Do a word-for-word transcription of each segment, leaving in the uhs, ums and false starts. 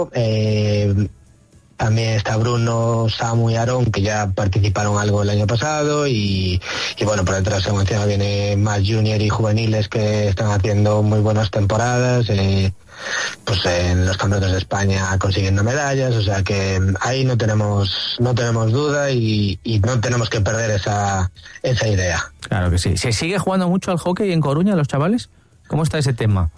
Eh, también está Bruno, Samu y Aarón, que ya participaron algo el año pasado, y, y bueno, por detrás se menciona, viene más junior y juveniles que están haciendo muy buenas temporadas, eh, pues en los campeonatos de España consiguiendo medallas, o sea que ahí no tenemos no tenemos duda y, y no tenemos que perder esa esa idea. Claro que sí. ¿Se sigue jugando mucho al hockey en Coruña, los chavales? ¿Cómo está ese tema?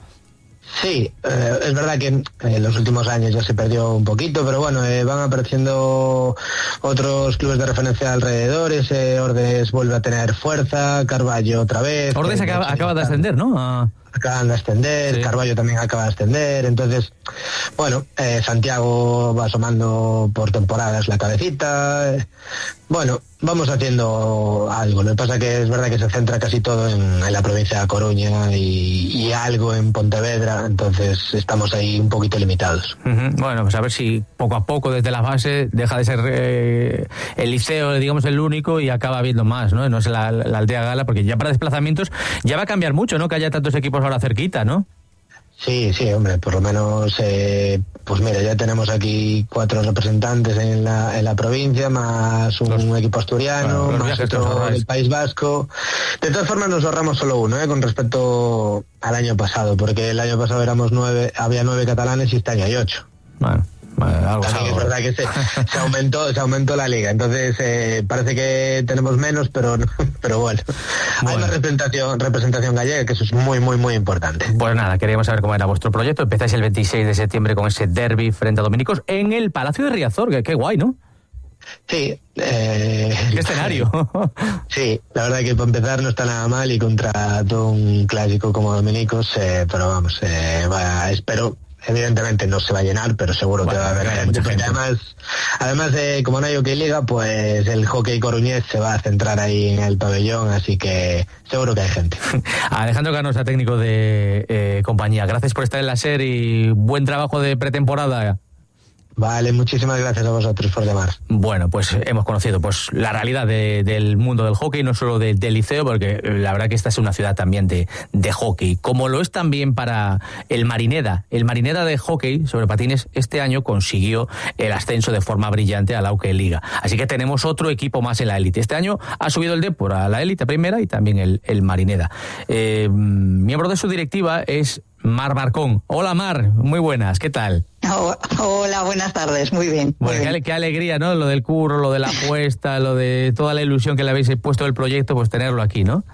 Sí, eh, es verdad que en los últimos años ya se perdió un poquito, pero bueno, eh, van apareciendo otros clubes de referencia alrededor, ese Ordes vuelve a tener fuerza, Carballo otra vez. Ordes eh, acaba, acaba de ascender, ¿no? A... Acaban de ascender, sí. Carballo también acaba de ascender, entonces, bueno, eh, Santiago va asomando por temporadas la cabecita, eh, bueno, vamos haciendo algo. Lo que pasa que es verdad que se centra casi todo en, en la provincia de Coruña y, y algo en Pontevedra, entonces estamos ahí un poquito limitados. Uh-huh. Bueno, pues a ver si poco a poco desde la base deja de ser eh, el liceo, digamos, el único y acaba habiendo más, ¿no? No es la, la aldea gala, porque ya para desplazamientos ya va a cambiar mucho, ¿no? Que haya tantos equipos ahora cerquita, ¿no? Sí, sí, hombre, por lo menos, eh, pues mira, ya tenemos aquí cuatro representantes en la, en la provincia, más un los, equipo asturiano, bueno, más otro del País Vasco. De todas formas nos ahorramos solo uno, eh, con respecto al año pasado, porque el año pasado éramos nueve, había nueve catalanes y este año hay ocho. Bueno. Bueno, algo también es verdad que se, se aumentó se aumentó la liga, entonces eh, parece que tenemos menos, pero pero bueno, bueno. Hay una representación representación gallega, que eso es muy muy muy importante. Pues nada, queríamos saber cómo era vuestro proyecto. Empezáis el veintiséis de septiembre con ese derbi frente a Dominicos en el Palacio de Riazor, que qué guay, ¿no? Sí. Eh, ¿Qué escenario? Sí, la verdad que para empezar no está nada mal y contra todo un clásico como Dominicos, eh, pero vamos, eh, va, espero. Evidentemente no se va a llenar, pero seguro bueno, que va a haber gente, gente. Además, además de como no hay hockey liga, pues el hockey coruñés se va a centrar ahí en el pabellón, así que seguro que hay gente. Alejandro Canosa, técnico de eh, compañía, gracias por estar en la SER y buen trabajo de pretemporada. Vale, muchísimas gracias a vosotros por llamar. Bueno, pues hemos conocido pues la realidad de, del mundo del hockey, no solo de, del liceo, porque la verdad que esta es una ciudad también de, de hockey, como lo es también para el Marineda. El Marineda de hockey sobre patines este año consiguió el ascenso de forma brillante a la Hockey Liga. Así que tenemos otro equipo más en la élite. Este año ha subido el Depor a la élite primera y también el, el Marineda. Eh, miembro de su directiva es Mar Marcón. Hola Mar, muy buenas, ¿qué tal? Oh, hola, buenas tardes, muy bien. Muy bueno, bien. Qué, qué alegría, ¿no? Lo del curro, lo de la apuesta, lo de toda la ilusión que le habéis puesto del proyecto, pues tenerlo aquí, ¿no?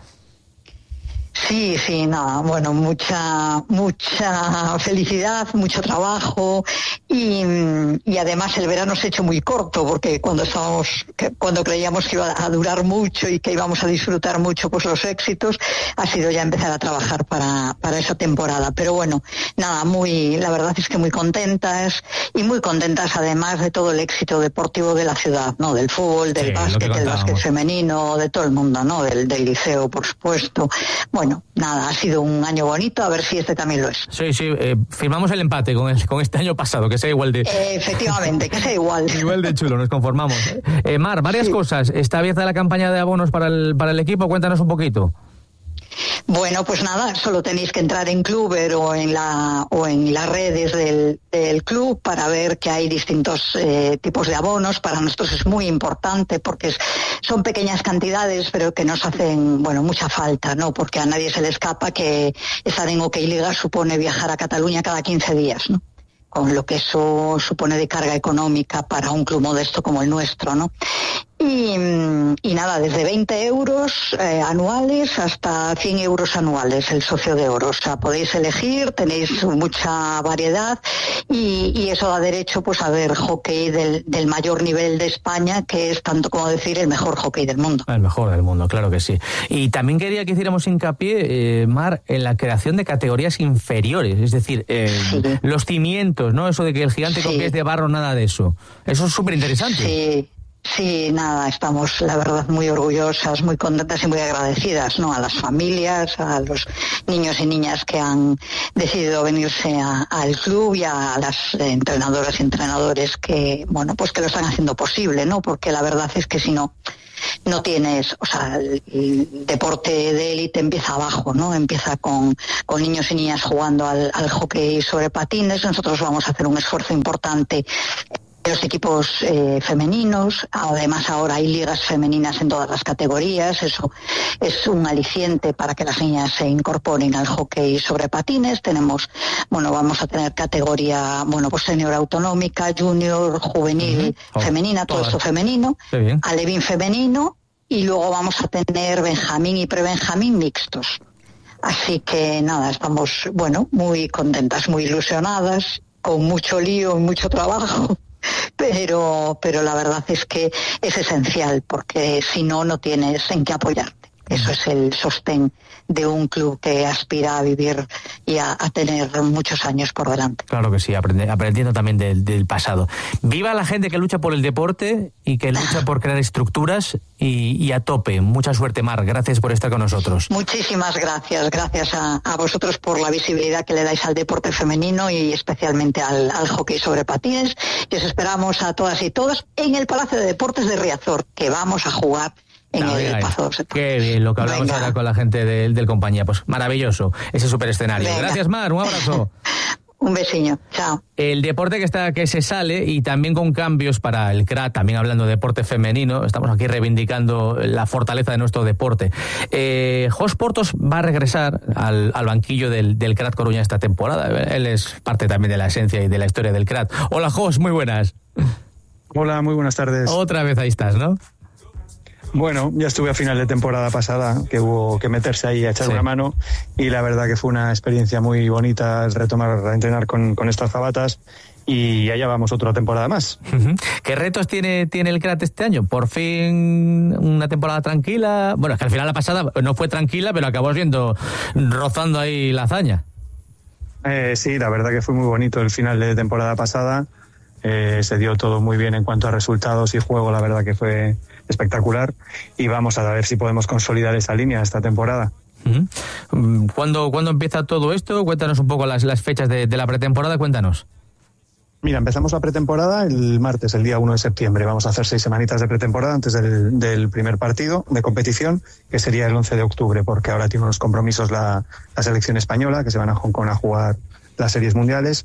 Sí, sí, nada, bueno, mucha mucha felicidad, mucho trabajo y, y además el verano se ha hecho muy corto porque cuando estábamos, cuando creíamos que iba a durar mucho y que íbamos a disfrutar mucho pues los éxitos, ha sido ya empezar a trabajar para, para esa temporada. Pero bueno, nada, muy, la verdad es que muy contentas y muy contentas además de todo el éxito deportivo de la ciudad, ¿no? Del fútbol, del sí, básquet, del básquet femenino, de todo el mundo, ¿no? Del, del liceo, por supuesto. Bueno, nada, ha sido un año bonito, a ver si este también lo es. Sí, sí, eh, firmamos el empate con, el, con este año pasado, que sea igual de... Eh, efectivamente, que sea igual. Igual de chulo, nos conformamos. Eh, Mar, varias sí. cosas. ¿Está abierta la campaña de abonos para el, para el equipo? Cuéntanos un poquito. Bueno, pues nada, solo tenéis que entrar en Cluber o en la o en las redes del, del club para ver que hay distintos eh, tipos de abonos. Para nosotros es muy importante porque es, son pequeñas cantidades, pero que nos hacen, bueno, mucha falta, ¿no? Porque a nadie se le escapa que estar en Hockey Liga supone viajar a Cataluña cada quince días, ¿no? Con lo que eso supone de carga económica para un club modesto como el nuestro, ¿no? Y, y nada, desde veinte euros eh, anuales hasta cien euros anuales el socio de oro. O sea, podéis elegir, tenéis mucha variedad y, y eso da derecho pues a ver hockey del, del mayor nivel de España, que es tanto como decir el mejor hockey del mundo. El mejor del mundo, claro que sí. Y también quería que hiciéramos hincapié, eh, Mar, en la creación de categorías inferiores, es decir, eh, sí. los cimientos, ¿no? Eso de que el gigante sí. con pies de barro, nada de eso. Eso es súper interesante. Sí. Sí, nada, estamos la verdad muy orgullosas, muy contentas y muy agradecidas, ¿no? A las familias, a los niños y niñas que han decidido venirse a, al club y a las entrenadoras y entrenadores que, bueno, pues que lo están haciendo posible, ¿no? Porque la verdad es que si no, no tienes, o sea, el, el deporte de élite empieza abajo, ¿no? Empieza con, con niños y niñas jugando al, al hockey sobre patines. Nosotros vamos a hacer un esfuerzo importante los equipos eh, femeninos, además ahora hay ligas femeninas en todas las categorías, eso es un aliciente para que las niñas se incorporen al hockey sobre patines. Tenemos, bueno, vamos a tener categoría, bueno, pues senior autonómica, junior, juvenil, uh-huh. femenina, todo esto femenino, alevín femenino, y luego vamos a tener benjamín y prebenjamín mixtos. Así que nada, estamos, bueno, muy contentas, muy ilusionadas, con mucho lío y mucho trabajo. Pero, pero la verdad es que es esencial, porque si no, no tienes en qué apoyarte. Eso es el sostén de un club que aspira a vivir y a, a tener muchos años por delante. Claro que sí, aprende, aprendiendo también del, del pasado. Viva la gente que lucha por el deporte y que lucha por crear estructuras y, y a tope. Mucha suerte, Mar. Gracias por estar con nosotros. Muchísimas gracias. Gracias a, a vosotros por la visibilidad que le dais al deporte femenino y especialmente al, al hockey sobre patines. Y os esperamos a todas y todos en el Palacio de Deportes de Riazor, que vamos a jugar en no, el Pazo. Qué bien lo que hablamos venga. Ahora con la gente del, del compañía. Pues maravilloso ese super escenario. Venga. Gracias, Mar, un abrazo. Un besiño, chao. El deporte que está que se sale y también con cambios para el C R A T, también hablando de deporte femenino, estamos aquí reivindicando la fortaleza de nuestro deporte. Eh, Jos Portos va a regresar al, al banquillo del, del C R A T Coruña esta temporada. Él es parte también de la esencia y de la historia del C R A T. Hola, Jos, muy buenas. Hola, muy buenas tardes. Otra vez ahí estás, ¿no? Bueno, ya estuve a final de temporada pasada, que hubo que meterse ahí a echar sí. una mano, y la verdad que fue una experiencia muy bonita el retomar a entrenar con, con estas jabatas, y allá vamos otra temporada más. Uh-huh. ¿Qué retos tiene, tiene el C R A T este año? ¿Por fin una temporada tranquila? Bueno, es que al final la pasada no fue tranquila, pero acabó siendo rozando ahí la hazaña. Eh, sí, la verdad que fue muy bonito el final de temporada pasada. Eh, se dio todo muy bien en cuanto a resultados y juego, la verdad que fue espectacular, y vamos a ver si podemos consolidar esa línea esta temporada. Uh-huh. ¿Cuándo, ¿Cuándo empieza todo esto? Cuéntanos un poco las, las fechas de, de la pretemporada, cuéntanos. Mira, empezamos la pretemporada el martes, el día uno de septiembre. Vamos a hacer seis semanitas de pretemporada antes del, del primer partido de competición, que sería el once de octubre, porque ahora tiene unos compromisos la, la selección española, que se van a Hong Kong a jugar las series mundiales,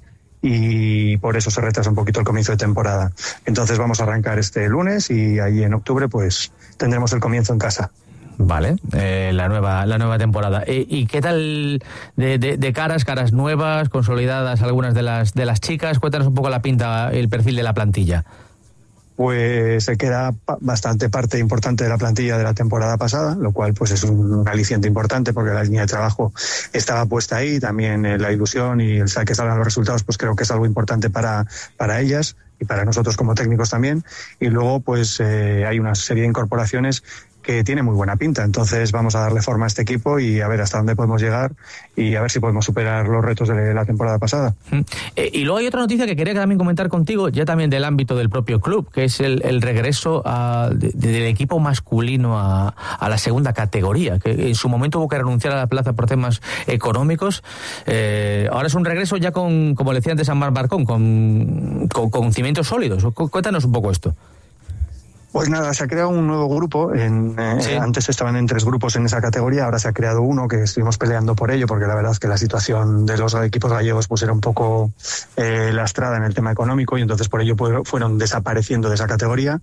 y por eso se retrasa un poquito el comienzo de temporada. Entonces vamos a arrancar este lunes y ahí en octubre pues tendremos el comienzo en casa. Vale, eh, la nueva la nueva temporada. Eh, ¿Y qué tal de, de, de caras, caras nuevas, consolidadas algunas de las de las chicas? Cuéntanos un poco la pinta, el perfil de la plantilla. Pues se queda bastante parte importante de la plantilla de la temporada pasada, lo cual pues es un aliciente importante porque la línea de trabajo estaba puesta ahí, también eh, la ilusión y el que salgan los resultados pues creo que es algo importante para, para ellas y para nosotros como técnicos también. Y luego pues eh, hay una serie de incorporaciones que tiene muy buena pinta, entonces vamos a darle forma a este equipo y a ver hasta dónde podemos llegar y a ver si podemos superar los retos de la temporada pasada. Eh, y luego hay otra noticia que quería también comentar contigo, ya también del ámbito del propio club, que es el, el regreso a, de, del equipo masculino a, a la segunda categoría, que en su momento hubo que renunciar a la plaza por temas económicos. Eh, ahora es un regreso ya con, como le decía antes a Mar Barcón, con, con, con cimientos sólidos. Cuéntanos un poco esto. Pues nada, se ha creado un nuevo grupo. En, eh, ¿Sí? Antes estaban en tres grupos en esa categoría, ahora se ha creado uno que estuvimos peleando por ello, porque la verdad es que la situación de los equipos gallegos pues era un poco eh, lastrada en el tema económico y entonces por ello pues, fueron desapareciendo de esa categoría.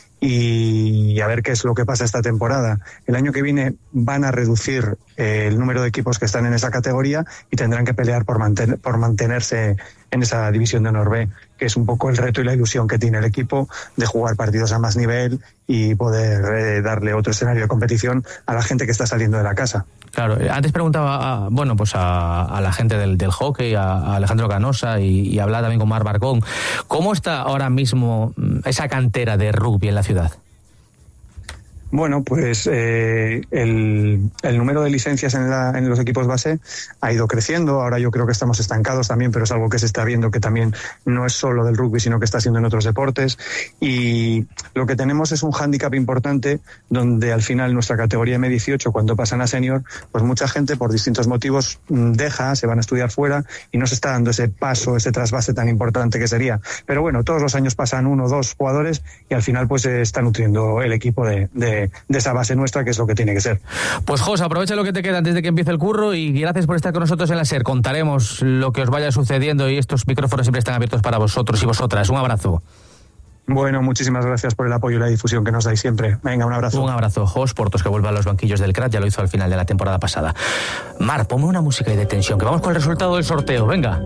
Y a ver qué es lo que pasa esta temporada. El año que viene van a reducir eh, el número de equipos que están en esa categoría y tendrán que pelear por, manten- por mantenerse en esa división de honor B, que es un poco el reto y la ilusión que tiene el equipo de jugar partidos a más nivel y poder eh, darle otro escenario de competición a la gente que está saliendo de la casa. Claro, antes preguntaba a, bueno, pues a, a la gente del, del hockey, a, a Alejandro Canosa y, y hablaba también con Mar Barcón. ¿Cómo está ahora mismo esa cantera de rugby en la ciudad? Bueno, pues eh, el, el número de licencias en, la, en los equipos base ha ido creciendo. Ahora yo creo que estamos estancados también, pero es algo que se está viendo que también no es solo del rugby, sino que está siendo en otros deportes. Y lo que tenemos es un hándicap importante donde al final nuestra categoría eme dieciocho, cuando pasan a senior, pues mucha gente por distintos motivos deja, se van a estudiar fuera y no se está dando ese paso, ese trasvase tan importante que sería. Pero bueno, todos los años pasan uno o dos jugadores y al final pues se está nutriendo el equipo de, de de esa base nuestra, que es lo que tiene que ser. Pues Jos, aprovecha lo que te queda antes de que empiece el curro y gracias por estar con nosotros en la SER. Contaremos lo que os vaya sucediendo y estos micrófonos siempre están abiertos para vosotros y vosotras. Un abrazo. Bueno, muchísimas gracias por el apoyo y la difusión que nos dais siempre. Venga, un abrazo. Un abrazo, Jos Portos, que vuelve a los banquillos del C R A T, ya lo hizo al final de la temporada pasada. Mar, ponme una música de tensión, que vamos con el resultado del sorteo, venga.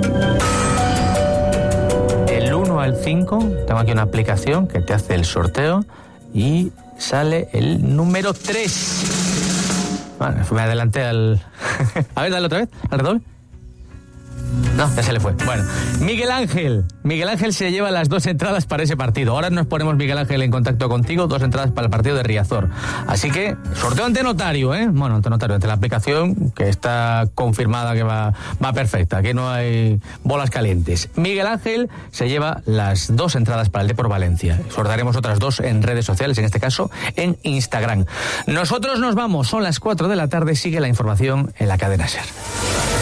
Del uno al cinco, tengo aquí una aplicación que te hace el sorteo y sale el número tres. Bueno, me adelanté al... A ver, dale otra vez, al redoble. No, ya se le fue. Bueno, Miguel Ángel. Miguel Ángel se lleva las dos entradas para ese partido. Ahora nos ponemos, Miguel Ángel, en contacto contigo. Dos entradas para el partido de Riazor. Así que, sorteo ante notario, ¿eh? Bueno, ante notario, ante la aplicación, que está confirmada que va, va perfecta, que no hay bolas calientes. Miguel Ángel se lleva las dos entradas para el Depor Valencia. Sortearemos otras dos en redes sociales, en este caso en Instagram. Nosotros nos vamos, son las cuatro de la tarde. Sigue la información en la cadena SER.